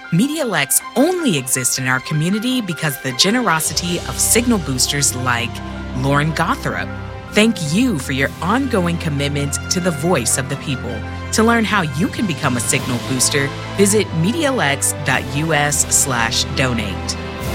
MediaLex only exists in our community because of the generosity of signal boosters like Lauren Gothrop. Thank you for your ongoing commitment to the voice of the people. To learn how you can become a signal booster, visit MediaLex.us/donate.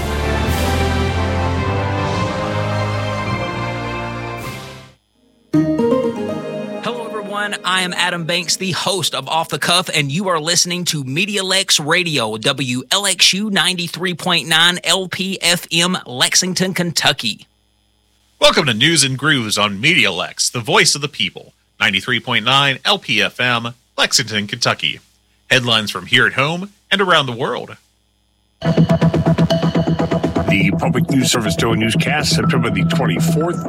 I am Adam Banks, the host of Off the Cuff, and you are listening to MediaLex Radio, WLXU 93.9 LPFM, Lexington, Kentucky. Welcome to News and Grooves on MediaLex, the voice of the people, 93.9 LPFM, Lexington, Kentucky. Headlines from here at home and around the world. The Public News Service Daily Newscast, September the 24th,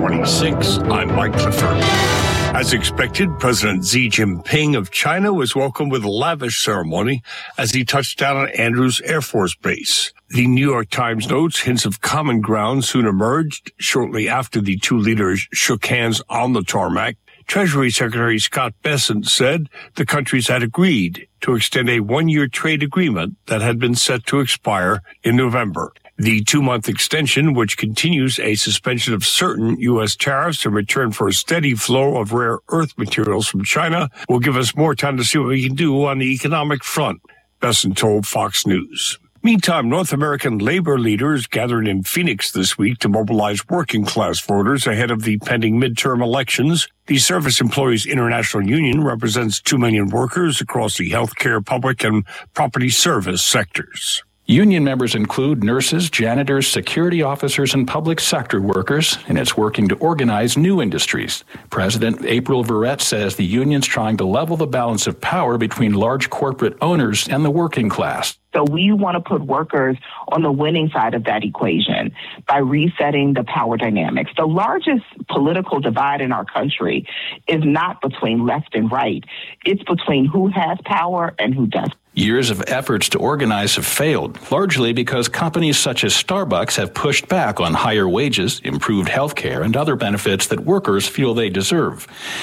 2026. I'm Mike Clifford. As expected, President Xi Jinping of China was welcomed with a lavish ceremony as he touched down at Andrews Air Force Base. The New York Times notes hints of common ground soon emerged shortly after the two leaders shook hands on the tarmac. Treasury Secretary Scott Bessent said the countries had agreed to extend a one-year trade agreement that had been set to expire in November. The 2-month extension, which continues a suspension of certain U.S. tariffs in return for a steady flow of rare earth materials from China, will give us more time to see what we can do on the economic front, Bessent told Fox News. Meantime, North American labor leaders gathered in Phoenix this week to mobilize working-class voters ahead of the pending midterm elections. The Service Employees International Union represents 2 million workers across the healthcare, public, and property service sectors. Union members include nurses, janitors, security officers, and public sector workers, and it's working to organize new industries. President April Verrett says the union's trying to level the balance of power between large corporate owners and the working class. So we want to put workers on the winning side of that equation by resetting the power dynamics. The largest political divide in our country is not between left and right. It's between who has power and who doesn't. Years of efforts to organize have failed, largely because companies such as Starbucks have pushed back on higher wages, improved health care, and other benefits that workers feel they deserve.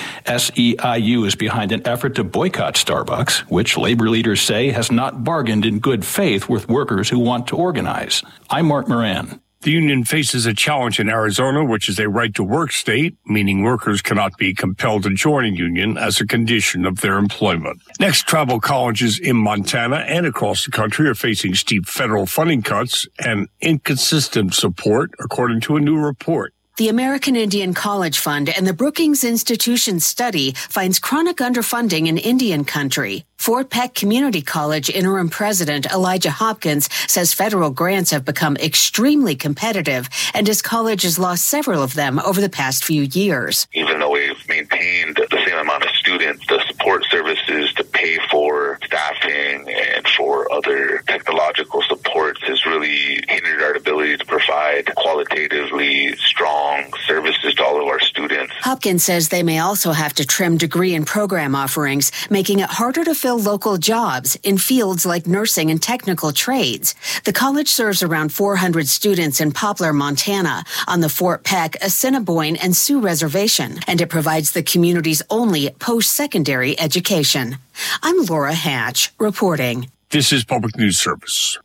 SEIU is behind an effort to boycott Starbucks, which labor leaders say has not bargained in good faith with workers who want to organize. I'm Mark Moran. The union faces a challenge in Arizona, which is a right-to-work state, meaning workers cannot be compelled to join a union as a condition of their employment. Next, tribal colleges in Montana and across the country are facing steep federal funding cuts and inconsistent support, according to a new report. The American Indian College Fund and the Brookings Institution study finds chronic underfunding in Indian country. Fort Peck Community College interim president Elijah Hopkins says federal grants have become extremely competitive, and his college has lost several of them over the past few years. Even though we've maintained the same amount of students, the support services to pay for staffing and for other technological supports has really hindered our ability to provide qualitatively strong services to all of our students. Hopkins says they may also have to trim degree and program offerings, making it harder to fill local jobs in fields like nursing and technical trades. The college serves around 400 students in Poplar, Montana, on the Fort Peck, Assiniboine, and Sioux Reservation, and it provides the community's only post-secondary education. I'm Laura Hatch, reporting. This is Public News Service.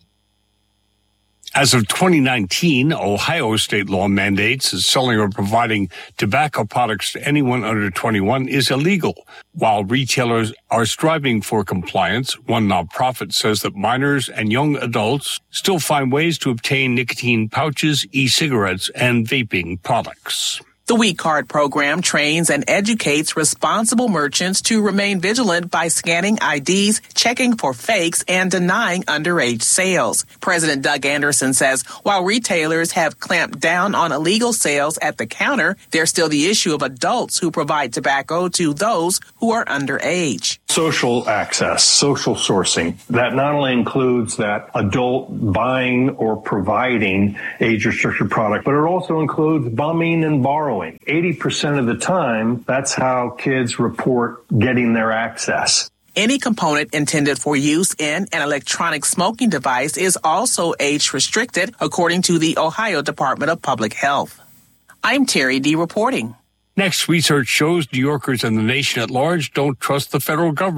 As of 2019, Ohio state law mandates that selling or providing tobacco products to anyone under 21 is illegal. While retailers are striving for compliance, one nonprofit says that minors and young adults still find ways to obtain nicotine pouches, e-cigarettes, and vaping products. The Wheat Card program trains and educates responsible merchants to remain vigilant by scanning IDs, checking for fakes, and denying underage sales. President Doug Anderson says while retailers have clamped down on illegal sales at the counter, there's still the issue of adults who provide tobacco to those who are underage. Social access, social sourcing, that not only includes that adult buying or providing age-restricted product, but it also includes bumming and borrowing. 80% of the time, that's how kids report getting their access. Any component intended for use in an electronic smoking device is also age-restricted, according to the Ohio Department of Public Health. I'm Terry D. reporting. Next, research shows New Yorkers and the nation at large don't trust the federal government.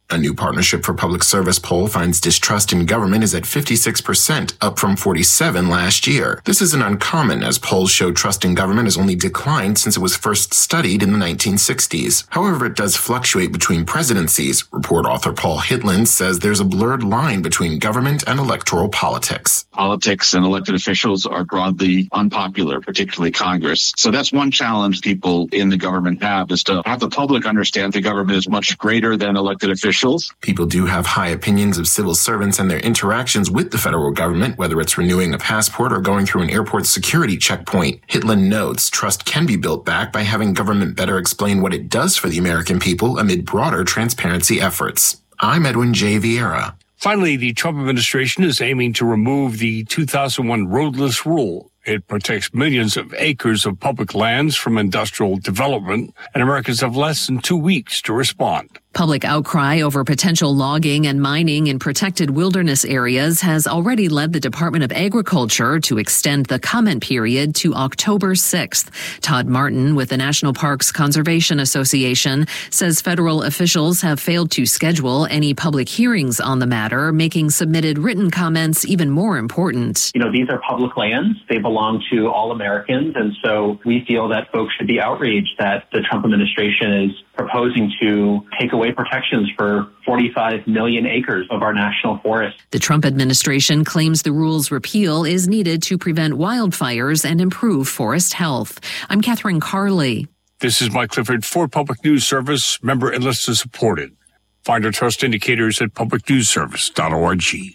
A new Partnership for Public Service poll finds distrust in government is at 56%, up from 47% last year. This isn't uncommon, as polls show trust in government has only declined since it was first studied in the 1960s. However, it does fluctuate between presidencies. Report author Paul Hitland says there's a blurred line between government and electoral politics. Politics and elected officials are broadly unpopular, particularly Congress. So that's one challenge people in the government have, is to have the public understand the government is much greater than elected officials. People do have high opinions of civil servants and their interactions with the federal government, whether it's renewing a passport or going through an airport security checkpoint. Hitland notes trust can be built back by having government better explain what it does for the American people amid broader transparency efforts. I'm Edwin J. Vieira. Finally, the Trump administration is aiming to remove the 2001 roadless rule. It protects millions of acres of public lands from industrial development, and Americans have less than 2 weeks to respond. Public outcry over potential logging and mining in protected wilderness areas has already led the Department of Agriculture to extend the comment period to October 6th. Todd Martin with the National Parks Conservation Association says federal officials have failed to schedule any public hearings on the matter, making submitted written comments even more important. These are public lands. They belong to all Americans, and so we feel that folks should be outraged that the Trump administration is proposing to take away protections for 45 million acres of our national forest. The Trump administration claims the rule's repeal is needed to prevent wildfires and improve forest health. I'm Catherine Carley. This is Mike Clifford for Public News Service, member and listener supported. Find our trust indicators at publicnewsservice.org.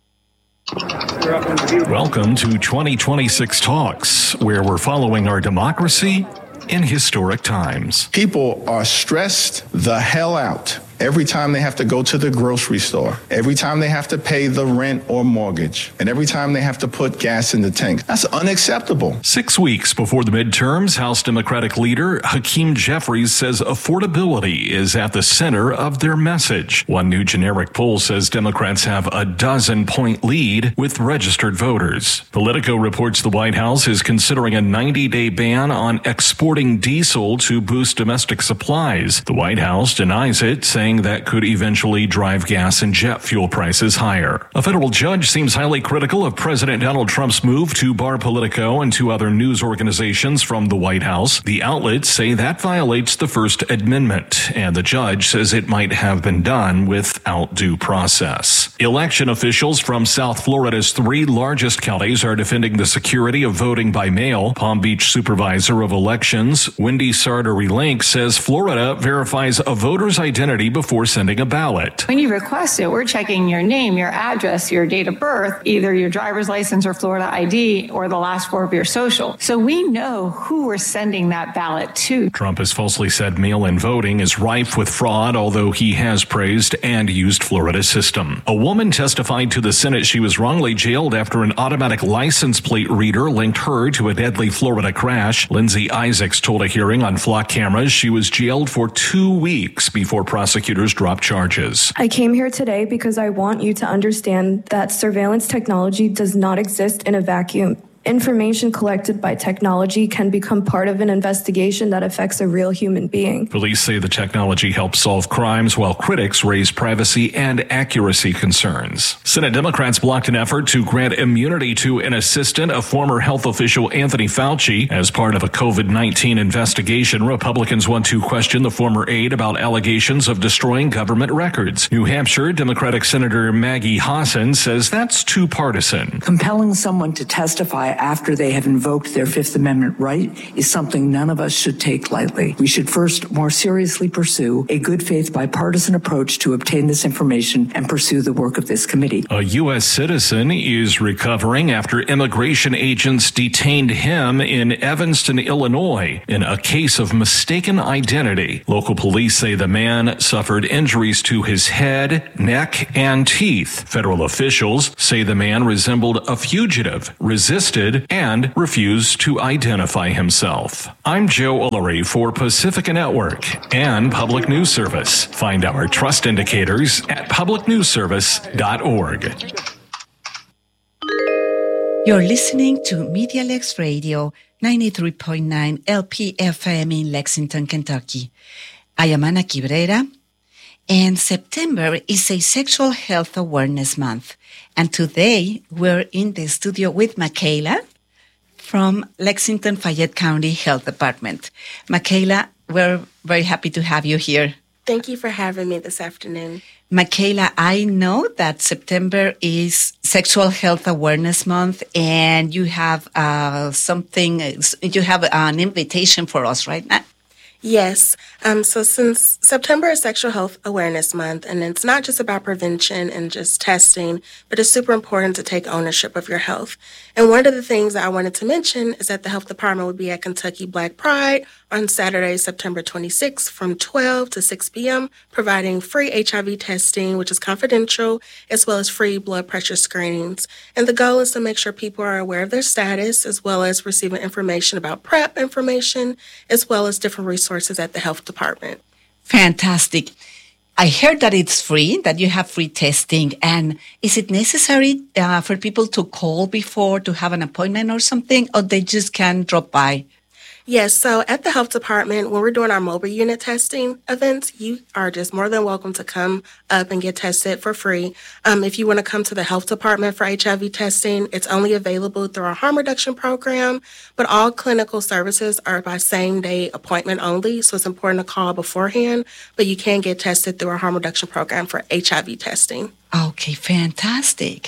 Welcome to 2026 Talks, where we're following our democracy in historic times. People are stressed the hell out every time they have to go to the grocery store, every time they have to pay the rent or mortgage, and every time they have to put gas in the tank. That's unacceptable. 6 weeks before the midterms, House Democratic leader Hakeem Jeffries says affordability is at the center of their message. One new generic poll says Democrats have a 12-point lead with registered voters. Politico reports the White House is considering a 90-day ban on exporting diesel to boost domestic supplies. The White House denies it, saying that could eventually drive gas and jet fuel prices higher. A federal judge seems highly critical of President Donald Trump's move to bar Politico and two other news organizations from the White House. The outlets say that violates the First Amendment, and the judge says it might have been done without due process. Election officials from South Florida's three largest counties are defending the security of voting by mail. Palm Beach Supervisor of Elections Wendy Sartori-Link says Florida verifies a voter's identity before sending a ballot. When you request it, we're checking your name, your address, your date of birth, either your driver's license or Florida ID or the last four of your social. So we know who we're sending that ballot to. Trump has falsely said mail-in voting is rife with fraud, although he has praised and used Florida's system. A woman testified to the Senate she was wrongly jailed after an automatic license plate reader linked her to a deadly Florida crash. Lindsay Isaacs told a hearing on flock cameras she was jailed for 2 weeks before prosecutors dropped charges. I came here today because I want you to understand that surveillance technology does not exist in a vacuum. Information collected by technology can become part of an investigation that affects a real human being. Police say the technology helps solve crimes, while critics raise privacy and accuracy concerns. Senate Democrats blocked an effort to grant immunity to an assistant of former health official Anthony Fauci. As part of a COVID-19 investigation, Republicans want to question the former aide about allegations of destroying government records. New Hampshire Democratic Senator Maggie Hassan says that's too partisan. Compelling someone to testify after they have invoked their Fifth Amendment right is something none of us should take lightly. We should first more seriously pursue a good faith bipartisan approach to obtain this information and pursue the work of this committee. A U.S. citizen is recovering after immigration agents detained him in Evanston, Illinois, in a case of mistaken identity. Local police say the man suffered injuries to his head, neck, and teeth. Federal officials say the man resembled a fugitive, resisted, and refused to identify himself. I'm Joe Ullery for Pacifica Network and Public News Service. Find our trust indicators at publicnewsservice.org. You're listening to MediaLex Radio, 93.9 LPFM in Lexington, Kentucky. I am Ana Cabrera, And September is a Sexual Health Awareness Month. And today we're in the studio with Michaela from Lexington Fayette County Health Department. Michaela, we're very happy to have you here. Thank you for having me this afternoon. Michaela, I know that September is Sexual Health Awareness Month, and you have you have an invitation for us right now. Yes. So since September is Sexual Health Awareness Month, and it's not just about prevention and just testing, but it's super important to take ownership of your health. And one of the things that I wanted to mention is that the Health Department will be at Kentucky Black Pride on Saturday, September 26th from 12 to 6 p.m., providing free HIV testing, which is confidential, as well as free blood pressure screenings. And the goal is to make sure people are aware of their status, as well as receiving information about PrEP information, as well as different resources at the Health Department. Fantastic. I heard that it's free, that you have free testing. And is it necessary for people to call before to have an appointment or something, or they just can drop by? Yes, so at the Health Department, when we're doing our mobile unit testing events, you are just more than welcome to come up and get tested for free. If you want to come to the Health Department for HIV testing, it's only available through our harm reduction program, but all clinical services are by same-day appointment only, so it's important to call beforehand, but you can get tested through our harm reduction program for HIV testing. Okay, fantastic.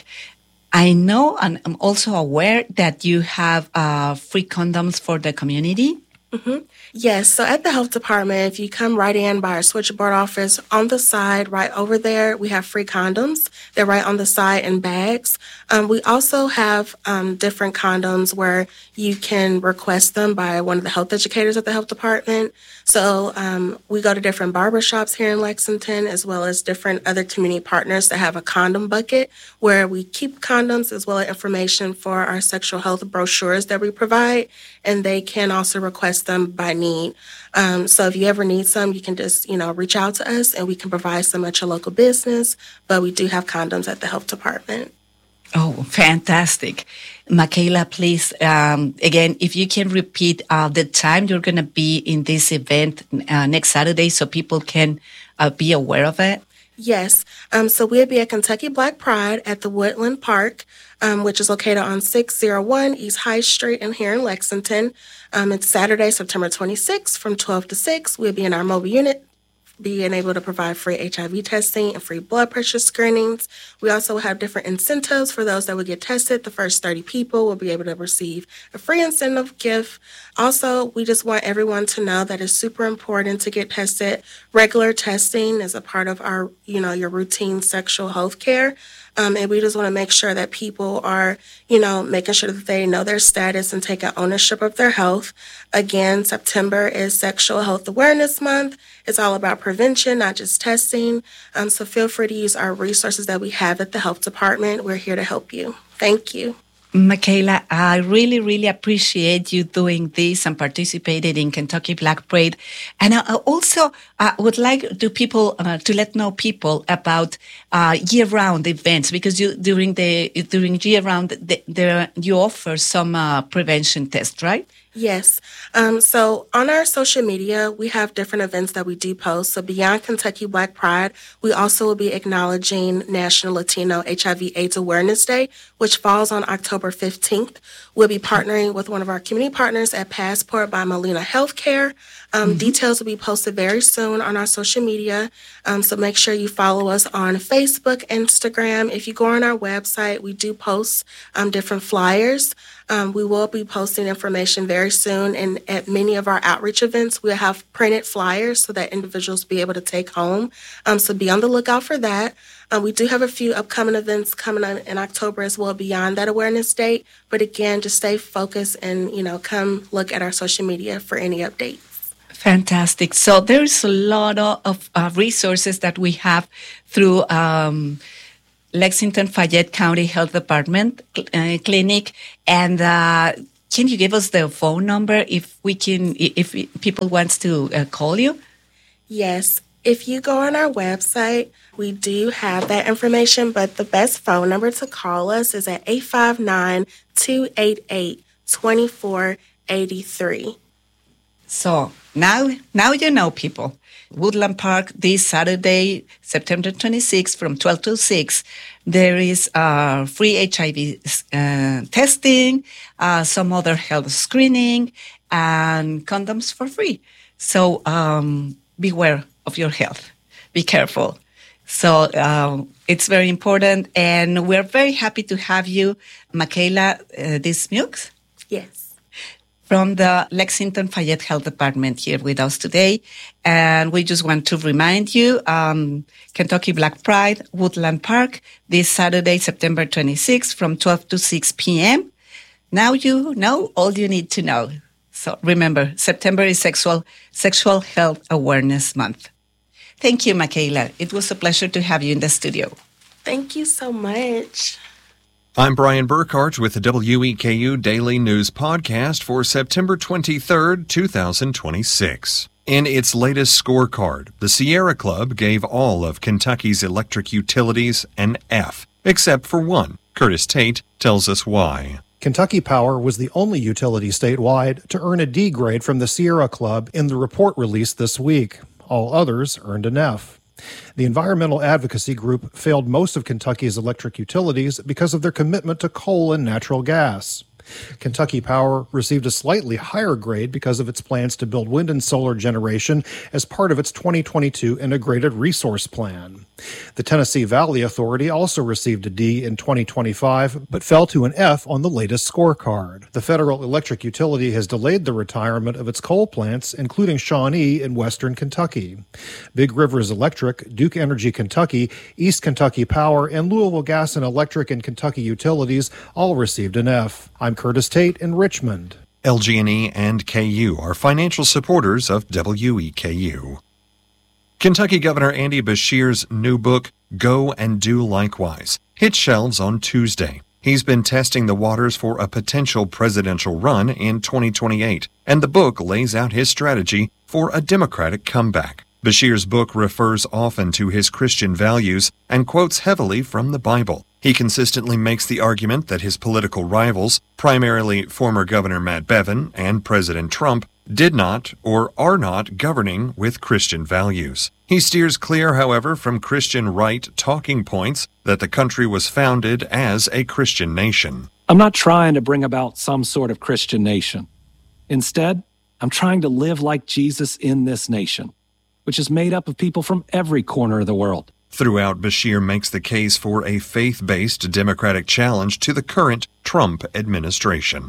I know, and I'm also aware that you have free condoms for the community. Mm-hmm. Yes, so at the Health Department, if you come right in by our switchboard office, on the side, right over there, we have free condoms. They're right on the side in bags. We also have different condoms where you can request them by one of the health educators at the Health Department. So we go to different barbershops here in Lexington, as well as different other community partners that have a condom bucket where we keep condoms as well as information for our sexual health brochures that we provide, and they can also request them by need. So if you ever need some, you can just, reach out to us and we can provide some at your local business, but we do have condoms at the Health Department. Oh, fantastic. Michaela, please, again, if you can repeat the time you're going to be in this event next Saturday so people can be aware of it. Yes. So we'll be at Kentucky Black Pride at the Woodland Park, which is located on 601 East High Street and here in Lexington. It's Saturday, September 26th from 12 to 6. We'll be in our mobile unit, being able to provide free HIV testing and free blood pressure screenings. We also have different incentives for those that will get tested. The first 30 people will be able to receive a free incentive gift. Also, we just want everyone to know that it's super important to get tested. Regular testing is a part of our, your routine sexual health care. And we just want to make sure that people are, making sure that they know their status and take ownership of their health. Again, September is Sexual Health Awareness Month. It's all about prevention, not just testing. So feel free to use our resources that we have at the Health Department. We're here to help you. Thank you. Michaela, I really, really appreciate you doing this and participating in Kentucky Black Parade. And I also would like to let know people about year-round events, because during year-round you offer some prevention tests, right? Yes. So on our social media, we have different events that we do post. So beyond Kentucky Black Pride, we also will be acknowledging National Latino HIV/AIDS Awareness Day, which falls on October 15th. We'll be partnering with one of our community partners at Passport by Molina Healthcare. Details will be posted very soon on our social media. So make sure you follow us on Facebook, Instagram. If you go on our website, we do post different flyers. We will be posting information very soon, and at many of our outreach events, we'll have printed flyers so that individuals will be able to take home. So be on the lookout for that. We do have a few upcoming events coming up in October as well beyond that awareness date. But again, just stay focused and, come look at our social media for any updates. Fantastic. So there's a lot of resources that we have through Lexington Fayette County Health Department clinic. And can you give us the phone number if people wants to call you? Yes. If you go on our website, we do have that information, but the best phone number to call us is at 859-288-2483. So now you know, people. Woodland Park this Saturday, September 26th from 12 to 6. There is free HIV testing, some other health screening, and condoms for free. So beware of your health. Be careful. So it's very important, and we're very happy to have you, Michaela Dismukes. Yes. From the Lexington Fayette Health Department here with us today. And we just want to remind you, Kentucky Black Pride, Woodland Park, this Saturday, September 26th from 12 to 6 p.m. Now you know all you need to know. So remember, September is Sexual Health Awareness Month. Thank you, Michaela. It was a pleasure to have you in the studio. Thank you so much. I'm Brian Burkhart with the WEKU Daily News Podcast for September 23rd, 2026. In its latest scorecard, the Sierra Club gave all of Kentucky's electric utilities an F, except for one. Curtis Tate tells us why. Kentucky Power was the only utility statewide to earn a D grade from the Sierra Club in the report released this week. All others earned an F. The environmental advocacy group failed most of Kentucky's electric utilities because of their commitment to coal and natural gas. Kentucky Power received a slightly higher grade because of its plans to build wind and solar generation as part of its 2022 Integrated Resource Plan. The Tennessee Valley Authority also received a D in 2025, but fell to an F on the latest scorecard. The federal electric utility has delayed the retirement of its coal plants, including Shawnee in western Kentucky. Big Rivers Electric, Duke Energy Kentucky, East Kentucky Power, and Louisville Gas and Electric and Kentucky Utilities all received an F. I'm Curtis Tate in Richmond. LG&E and KU are financial supporters of WEKU. Kentucky Governor Andy Beshear's new book, Go and Do Likewise, hit shelves on Tuesday. He's been testing the waters for a potential presidential run in 2028, and the book lays out his strategy for a Democratic comeback. Beshear's book refers often to his Christian values and quotes heavily from the Bible. He consistently makes the argument that his political rivals, primarily former Governor Matt Bevin and President Trump, did not or are not governing with Christian values. He steers clear, however, from Christian right talking points that the country was founded as a Christian nation. I'm not trying to bring about some sort of Christian nation. Instead, I'm trying to live like Jesus in this nation, which is made up of people from every corner of the world. Throughout, Beshear makes the case for a faith-based Democratic challenge to the current Trump administration.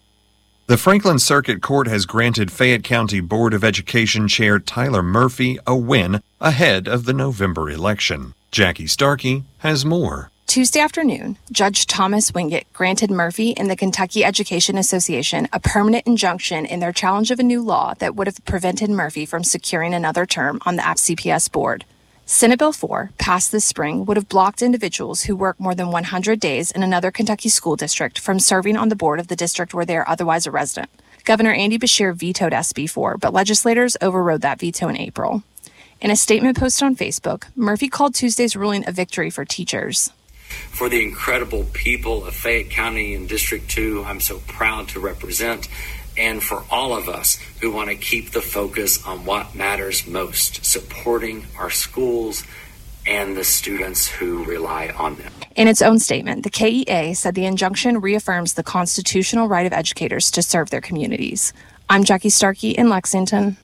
The Franklin Circuit Court has granted Fayette County Board of Education Chair Tyler Murphy a win ahead of the November election. Jackie Starkey has more. Tuesday afternoon, Judge Thomas Wingett granted Murphy and the Kentucky Education Association a permanent injunction in their challenge of a new law that would have prevented Murphy from securing another term on the AppCPS board. Senate Bill 4, passed this spring, would have blocked individuals who work more than 100 days in another Kentucky school district from serving on the board of the district where they are otherwise a resident. Governor Andy Beshear vetoed SB 4, but legislators overrode that veto in April. In a statement posted on Facebook, Murphy called Tuesday's ruling a victory for teachers. For the incredible people of Fayette County and District 2, I'm so proud to represent, and for all of us who want to keep the focus on what matters most, supporting our schools and the students who rely on them. In its own statement, the KEA said the injunction reaffirms the constitutional right of educators to serve their communities. I'm Jackie Starkey in Lexington.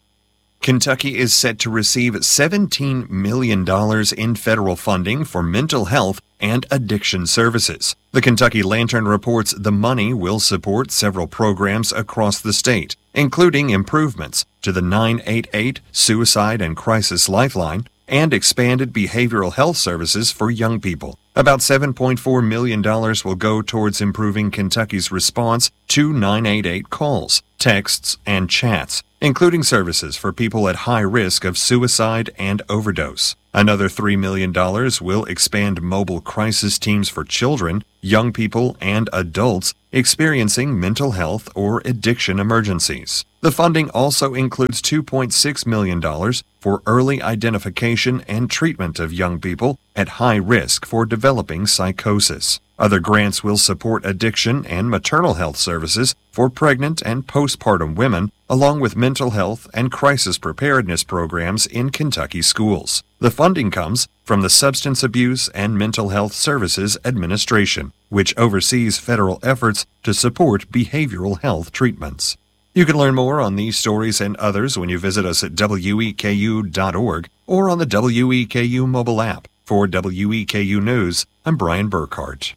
Kentucky is set to receive $17 million in federal funding for mental health and addiction services. The Kentucky Lantern reports the money will support several programs across the state, including improvements to the 988 Suicide and Crisis Lifeline and expanded behavioral health services for young people. About $7.4 million will go towards improving Kentucky's response to 988 calls, texts, and chats, including services for people at high risk of suicide and overdose. Another $3 million will expand mobile crisis teams for children, young people, and adults experiencing mental health or addiction emergencies. The funding also includes $2.6 million for early identification and treatment of young people at high risk for developing psychosis. Other grants will support addiction and maternal health services for pregnant and postpartum women, along with mental health and crisis preparedness programs in Kentucky schools. The funding comes from the Substance Abuse and Mental Health Services Administration, which oversees federal efforts to support behavioral health treatments. You can learn more on these stories and others when you visit us at weku.org or on the WEKU mobile app. For WEKU News, I'm Brian Burkhart.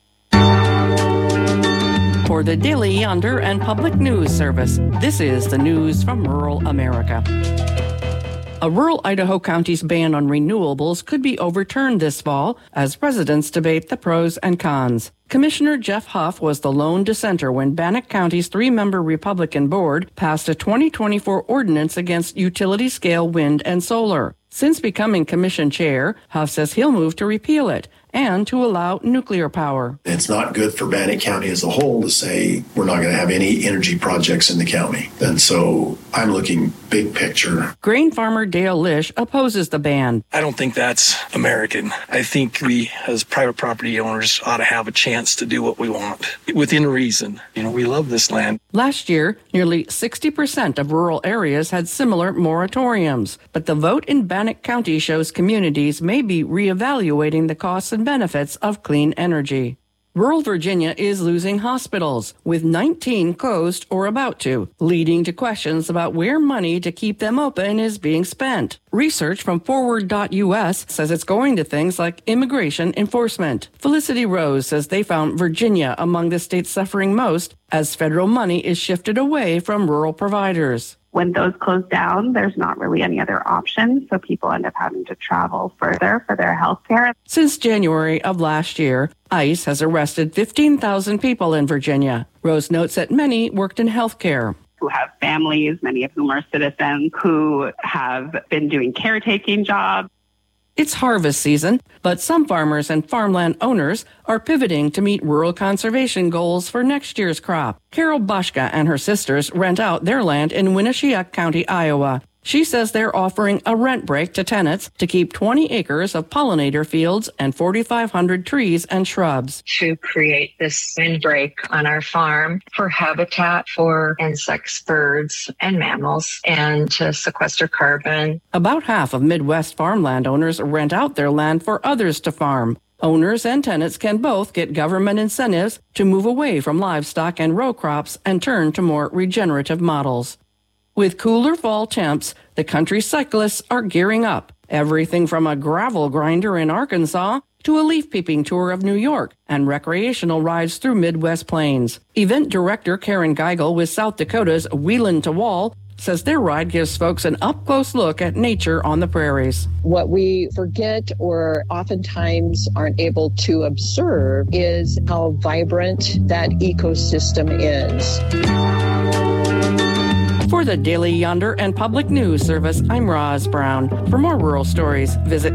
For the Daily Yonder and Public News Service, this is the news from rural America. A rural Idaho county's ban on renewables could be overturned this fall as residents debate the pros and cons. Commissioner Jeff Huff was the lone dissenter when Bannock County's 3-member Republican board passed a 2024 ordinance against utility-scale wind and solar. Since becoming commission chair, Huff says he'll move to repeal it and to allow nuclear power. It's not good for Bannock County as a whole to say we're not going to have any energy projects in the county. And so I'm looking big picture. Grain farmer Dale Lish opposes the ban. I don't think that's American. I think we, as private property owners, ought to have a chance to do what we want within reason. We love this land. Last year, nearly 60% of rural areas had similar moratoriums. But the vote in Bannock County shows communities may be reevaluating the costs and benefits of clean energy. Rural Virginia is losing hospitals, with 19 closed or about to, leading to questions about where money to keep them open is being spent. Research from Forward.us says it's going to things like immigration enforcement. Felicity Rose says they found Virginia among the states suffering most as federal money is shifted away from rural providers. When those close down, there's not really any other options, so people end up having to travel further for their health care. Since January of last year, ICE has arrested 15,000 people in Virginia. Rose notes that many worked in health care. Who have families, many of whom are citizens, who have been doing caretaking jobs. It's harvest season, but some farmers and farmland owners are pivoting to meet rural conservation goals for next year's crop. Carol Boschka and her sisters rent out their land in Winneshiek County, Iowa. She says they're offering a rent break to tenants to keep 20 acres of pollinator fields and 4,500 trees and shrubs. To create this windbreak on our farm for habitat for insects, birds, and mammals, and to sequester carbon. About half of Midwest farmland owners rent out their land for others to farm. Owners and tenants can both get government incentives to move away from livestock and row crops and turn to more regenerative models. With cooler fall temps, the country cyclists are gearing up. Everything from a gravel grinder in Arkansas to a leaf peeping tour of New York and recreational rides through Midwest Plains. Event director Karen Geigel with South Dakota's Wheelin' to Wall says their ride gives folks an up-close look at nature on the prairies. What we forget or oftentimes aren't able to observe is how vibrant that ecosystem is. For the Daily Yonder and Public News Service, I'm Roz Brown. For more rural stories, visit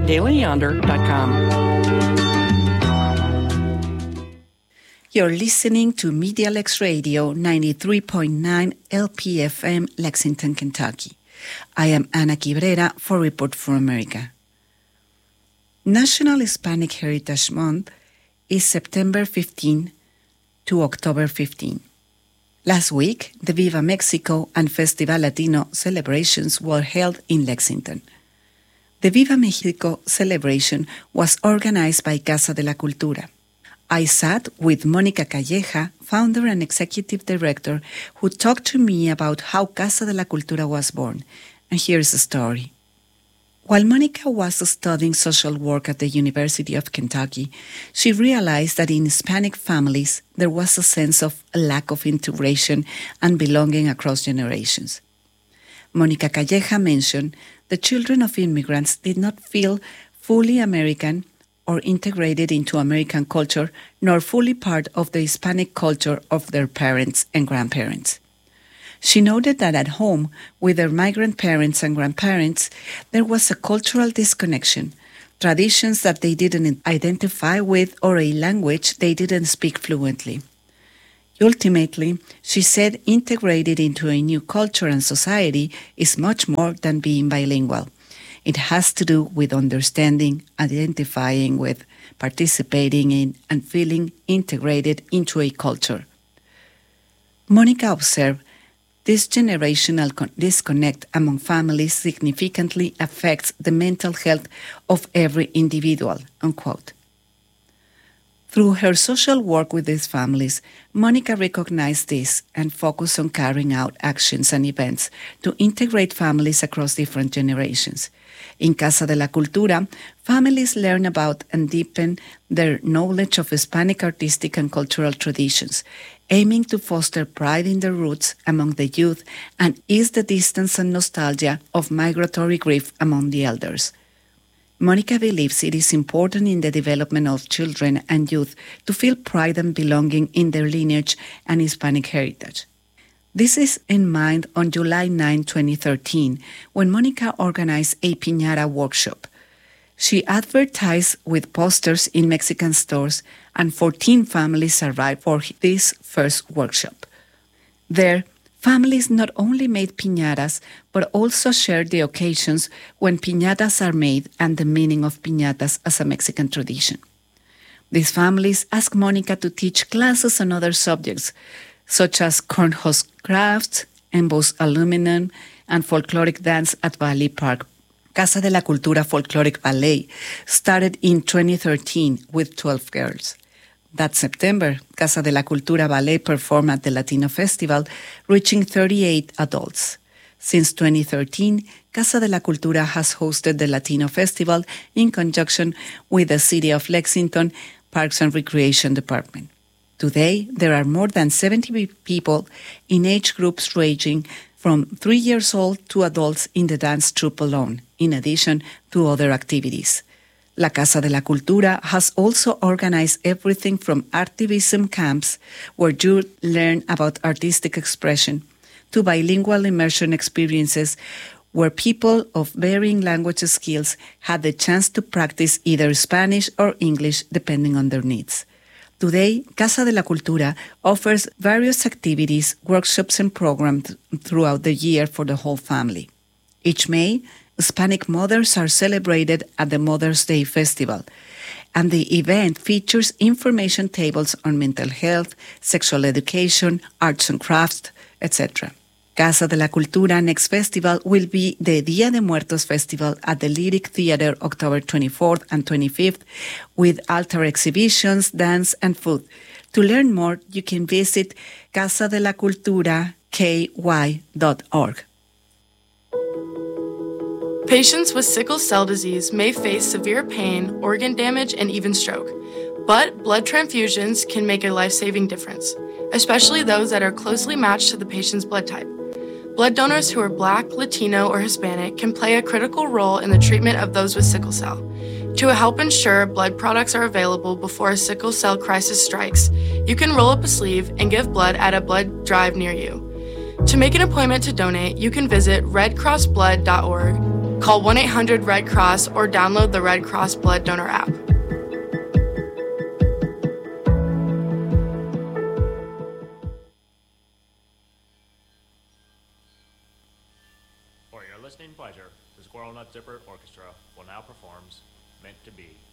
dailyyonder.com. You're listening to Media Lex Radio 93.9 LPFM, Lexington, Kentucky. I am Ana Cabrera for Report from America. National Hispanic Heritage Month is September 15 to October 15. Last week, the Viva Mexico and Festival Latino celebrations were held in Lexington. The Viva Mexico celebration was organized by Casa de la Cultura. I sat with Mónica Calleja, founder and executive director, who talked to me about how Casa de la Cultura was born. And here's the story. While Mónica was studying social work at the University of Kentucky, she realized that in Hispanic families, there was a sense of a lack of integration and belonging across generations. Mónica Calleja mentioned the children of immigrants did not feel fully American or integrated into American culture, nor fully part of the Hispanic culture of their parents and grandparents. She noted that at home, with their migrant parents and grandparents, there was a cultural disconnection, traditions that they didn't identify with, or a language they didn't speak fluently. Ultimately, she said integrated into a new culture and society is much more than being bilingual. It has to do with understanding, identifying with, participating in, and feeling integrated into a culture. Monica observed, this generational disconnect among families significantly affects the mental health of every individual, unquote. Through her social work with these families, Monica recognized this and focused on carrying out actions and events to integrate families across different generations. In Casa de la Cultura, families learn about and deepen their knowledge of Hispanic artistic and cultural traditions, aiming to foster pride in their roots among the youth and ease the distance and nostalgia of migratory grief among the elders. Monica believes it is important in the development of children and youth to feel pride and belonging in their lineage and Hispanic heritage. This is in mind on July 9, 2013, when Monica organized a piñata workshop. She advertised with posters in Mexican stores, and 14 families arrived for this first workshop. There, families not only made piñatas, but also shared the occasions when piñatas are made and the meaning of piñatas as a Mexican tradition. These families asked Monica to teach classes on other subjects, such as cornhusk crafts, embossed aluminum, and folkloric dance at Valley Park. Casa de la Cultura Folkloric Ballet started in 2013 with 12 girls. That September, Casa de la Cultura Ballet performed at the Latino Festival, reaching 38 adults. Since 2013, Casa de la Cultura has hosted the Latino Festival in conjunction with the City of Lexington Parks and Recreation Department. Today, there are more than 70 people in age groups ranging from 3 years old to adults in the dance troupe alone, in addition to other activities. La Casa de la Cultura has also organized everything from activism camps, where youth learn about artistic expression, to bilingual immersion experiences, where people of varying language skills had the chance to practice either Spanish or English, depending on their needs. Today, Casa de la Cultura offers various activities, workshops, and programs throughout the year for the whole family. Each May, Hispanic mothers are celebrated at the Mother's Day Festival, and the event features information tables on mental health, sexual education, arts and crafts, etc. Casa de la Cultura next festival will be the Dia de Muertos Festival at the Lyric Theater October 24th and 25th with altar exhibitions, dance, and food. To learn more, you can visit casadelaculturaky.org. Patients with sickle cell disease may face severe pain, organ damage, and even stroke. But blood transfusions can make a life-saving difference, especially those that are closely matched to the patient's blood type. Blood donors who are Black, Latino, or Hispanic can play a critical role in the treatment of those with sickle cell. To help ensure blood products are available before a sickle cell crisis strikes, you can roll up a sleeve and give blood at a blood drive near you. To make an appointment to donate, you can visit redcrossblood.org, call 1-800-RED-CROSS, or download the Red Cross Blood Donor app. For your listening pleasure, the Squirrel Nut Zipper Orchestra will now perform Meant to Be.